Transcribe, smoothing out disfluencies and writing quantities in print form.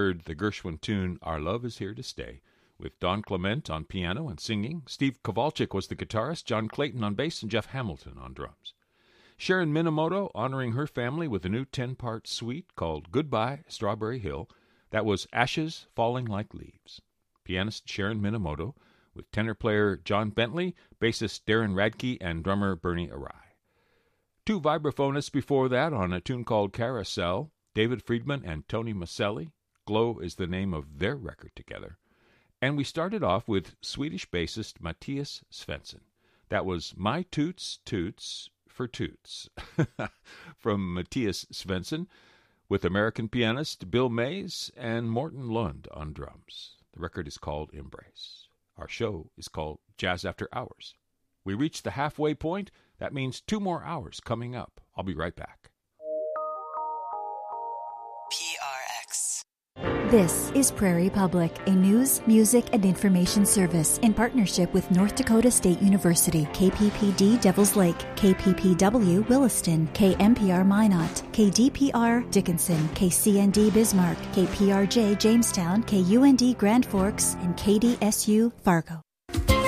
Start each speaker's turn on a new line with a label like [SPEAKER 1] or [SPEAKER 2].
[SPEAKER 1] heard the Gershwin tune Our Love Is Here to Stay, with Don Clement on piano and singing. Steve Kowalczyk was the guitarist, John Clayton on bass, and Jeff Hamilton on drums. Sharon Minamoto honoring her family with a new 10-part suite called Goodbye, Strawberry Hill. That was Ashes Falling Like Leaves. Pianist Sharon Minamoto with tenor player John Bentley, bassist Darren Radke, and drummer Bernie Arai. Two vibraphonists before that on a tune called Carousel, David Friedman and Tony Maselli. Glow is the name of their record together. And we started off with Swedish bassist Matthias Svensson. That was My Toots Toots for Toots from Matthias Svensson, with American pianist Bill Mays and Morten Lund on drums. The record is called Embrace. Our show is called Jazz After Hours. We reached the halfway point. That means 2 more hours coming up. I'll be right back.
[SPEAKER 2] PRX.
[SPEAKER 3] This is Prairie Public, a news, music, and information service in partnership with North Dakota State University, KPPD Devils Lake, KPPW Williston, KMPR Minot, KDPR Dickinson, KCND Bismarck, KPRJ Jamestown, KUND Grand Forks, and KDSU Fargo.